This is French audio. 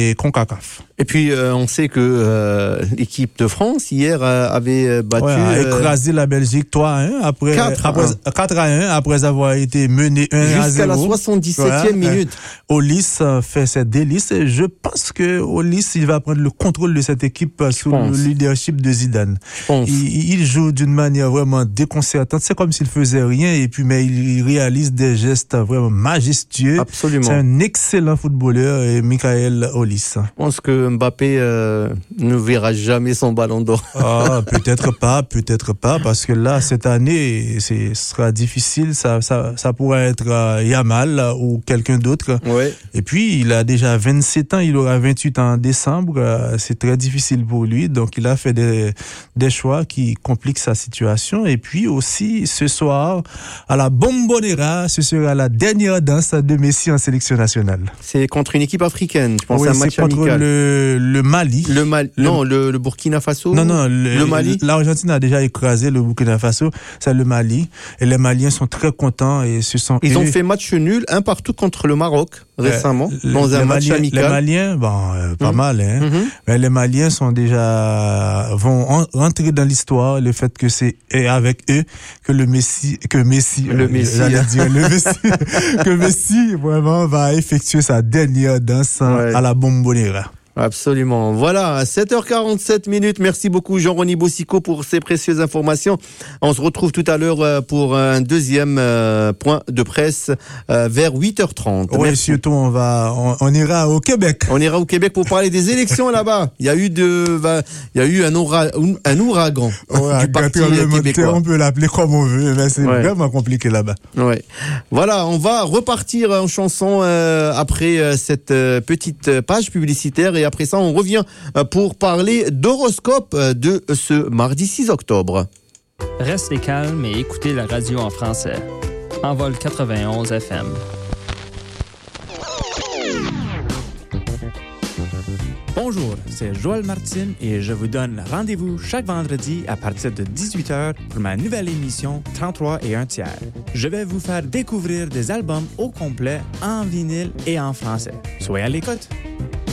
et CONCACAF. Et puis, on sait que l'équipe de France, hier, avait battu... a écrasé la Belgique 3-1 après 4-1 après avoir été mené 1-0. Jusqu'à la 77e minute. Olis fait ses délices. Et je pense que Olis, il va prendre le contrôle de cette équipe sous le leadership de Zidane. Il joue d'une manière vraiment déconcertante. C'est comme s'il faisait rien et puis, mais il réalise des gestes vraiment majestueux. Absolument. C'est un excellent footballeur, et Michael Olis. Je pense que Mbappé ne verra jamais son ballon d'or. Peut-être pas, parce que là, cette année, ce sera difficile. Ça pourrait être Yamal ou quelqu'un d'autre. Ouais. Et puis, il a déjà 27 ans, il aura 28 ans en décembre. C'est très difficile pour lui. Donc, il a fait des choix qui compliquent sa situation. Et puis aussi, ce soir, à la Bombonera, ce sera la dernière danse de Messi en sélection nationale. C'est contre une équipe africaine, je pense. Oui, un match c'est contre amical. le Mali. Le Burkina Faso. Non, le Mali. L'Argentine a déjà écrasé le Burkina Faso, c'est le Mali. Et les Maliens sont très contents et ils ont fait match nul, un partout contre le Maroc récemment, dans un match amical. Les Maliens, pas mal, hein. Mais les Maliens vont rentrer dans l'histoire, le fait que c'est avec eux que Messi vraiment va effectuer sa dernière danse à la Bombonera. Absolument. Voilà, 7h47 minutes. Merci beaucoup Jean-Rony Boussicot pour ces précieuses informations. On se retrouve tout à l'heure pour un deuxième point de presse vers 8h30. Oui, surtout on ira au Québec. On ira au Québec pour parler des élections là-bas. Il y a eu un ouragan du parti québécois. On peut l'appeler comme on veut, mais c'est vraiment compliqué là-bas. Ouais. Voilà, on va repartir en chanson après cette petite page publicitaire. Et après ça, on revient pour parler d'horoscope de ce mardi 6 octobre. Restez calme et écoutez la radio en français. Envol 91 FM. Bonjour, c'est Joël Martin et je vous donne rendez-vous chaque vendredi à partir de 18h pour ma nouvelle émission 33 et un tiers. Je vais vous faire découvrir des albums au complet en vinyle et en français. Soyez à l'écoute!